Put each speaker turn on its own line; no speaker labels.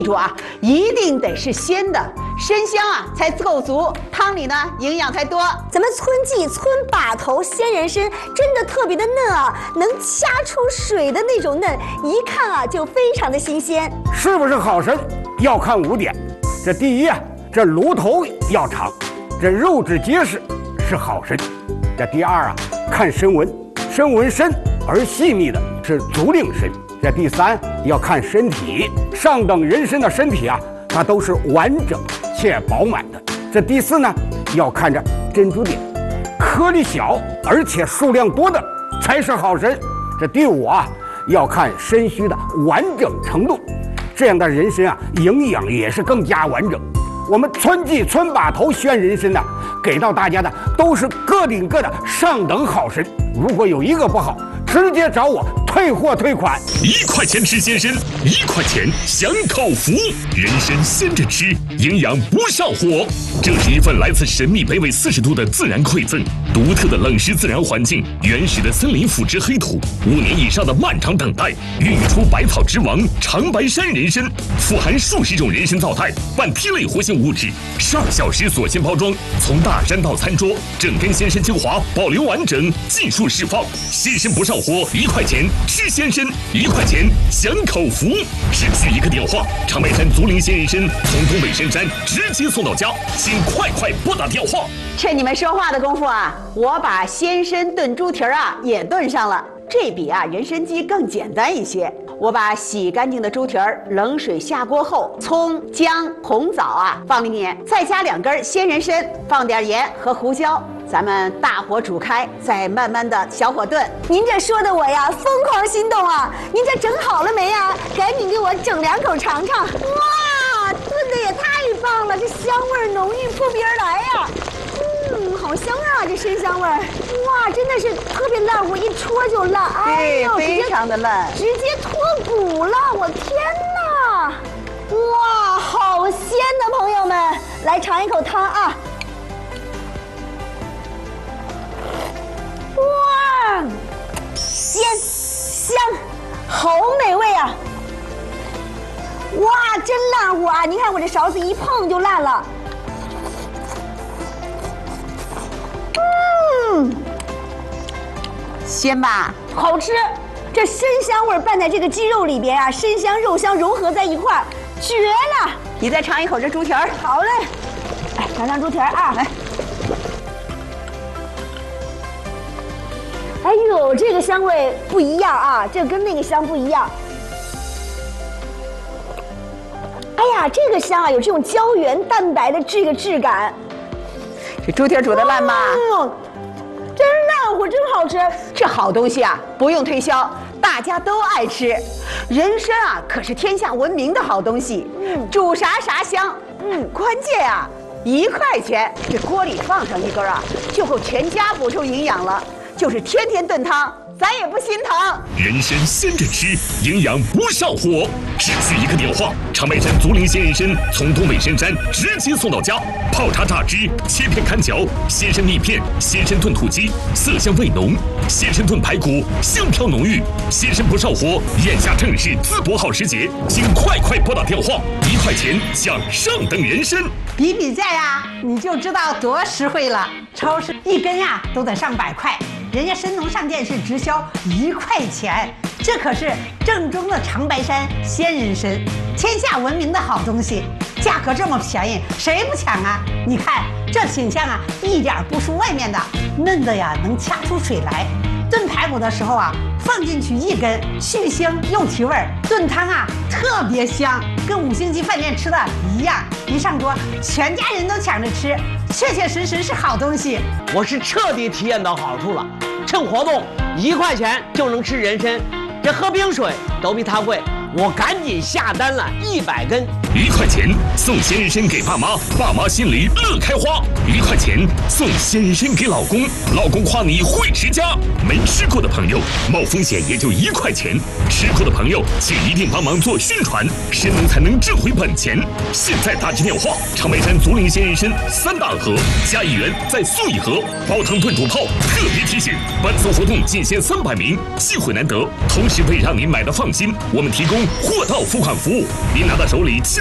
住啊，一定得是鲜的，参香啊才够足，汤里呢营养才多。
咱们村记村把头鲜人参真的特别的嫩啊，能掐出水的那种嫩，一看啊就非常的新鲜。
是不是好参要看5点，这第一啊，这炉头要长，这肉质结实是好参。这第二啊，看参纹，参纹深而细密的是竹岭参。这第三要看身体，上等人参的身体啊，它都是完整且饱满的。这第四呢，要看着珍珠点，颗粒小而且数量多的才是好参。这第五啊，要看参须的完整程度，这样的人参啊，营养也是更加完整。我们村记村把头鲜人参呢，给到大家的都是个顶个的上等好参，如果有一个不好，直接找我退货退款。
1块钱吃鲜参，1块钱享口福。人参鲜着吃，营养不上火。这是一份来自神秘北纬40度的自然馈赠，独特的冷湿自然环境，原始的森林腐殖黑土，5年以上的漫长等待，孕育出百草之王长白山人参，富含数十种人参皂肽、半萜类活性物质，12小时锁鲜包装，从大山到餐桌，整根鲜参精华保留完整，尽数释放。鲜参不上火，1块钱吃鲜参，1块钱享口福。只需1个电话，长白山竹林鲜人参从东北深山直接送到家，请快拨打电话。
趁你们说话的功夫啊，我把鲜参炖猪蹄儿啊也炖上了。这比啊人参鸡更简单一些。我把洗干净的猪蹄儿冷水下锅后，葱、姜、红枣啊放里面，再加2根鲜人参，放点盐和胡椒，咱们大火煮开，再慢慢的小火炖。
您这说的我呀疯狂心动啊！您这整好了没呀？赶紧给我整2口尝尝。哇，炖的也太棒了，这香味浓郁扑鼻而来呀！好香啊，这参香味儿！哇，真的是特别烂乎，一戳就烂，哎呦，
非常的烂，
直接脱骨了！我天哪！哇，好鲜的朋友们，来尝一口汤啊！哇，鲜香，好美味啊！哇，真烂乎啊！您看我这勺子一碰就烂了。
鲜吧，
好吃。这参香味拌在这个鸡肉里边啊，参香肉香融合在一块儿，绝了！
你再尝一口这猪蹄儿。
好嘞，来尝尝猪蹄儿啊！来，哎呦，这个香味不一样啊，这跟那个香不一样。哎呀，这个香啊，有这种胶原蛋白的这个质感。
这猪蹄儿煮得烂吗？
真烂乎，真好吃。
这好东西啊，不用推销，大家都爱吃。人参啊，可是天下闻名的好东西，煮啥香。关键啊，1块钱，这锅里放上1根啊，就够全家补充营养了。就是天天炖汤，咱也不心疼。
人参鲜着吃，营养不上火。只需1个电话，长白山竹林鲜人参从东北深山直接送到家。泡茶榨汁，切片砍嚼，鲜参蜜片，鲜参炖土鸡，色香味浓；鲜参炖排骨，香飘浓郁。鲜参不上火，眼下正是淄博好时节，请快拨打电话，1块钱享上等人参。
比价呀，你就知道多实惠了。超市1根呀都得上100块。人家参农上店是直销1块钱，这可是正宗的长白山鲜人参，天下闻名的好东西，价格这么便宜，谁不抢啊？你看这品相啊，一点不输外面的，嫩的呀能掐出水来。炖排骨的时候啊，放进去1根，去腥又提味儿，炖汤啊特别香，跟5星级饭店吃的一样。一上桌，全家人都抢着吃，确确实实是好东西。
我是彻底体验到好处了，趁活动1块钱就能吃人参，这喝冰水都比它贵，我赶紧下单了100根。
1块钱送鲜人参给爸妈，爸妈心里乐开花。1块钱送鲜人参给老公，老公夸你会持家。没吃过的朋友，冒风险也就1块钱；吃过的朋友，请一定帮忙做宣传，参农才能挣回本钱。现在打起电话，长白山竹林鲜人参3大盒，加1元再送1盒，煲汤炖煮泡。特别提醒，本次活动仅限300名，机会难得，同时为让您买的放心，我们提供货到付款服务，您拿到手里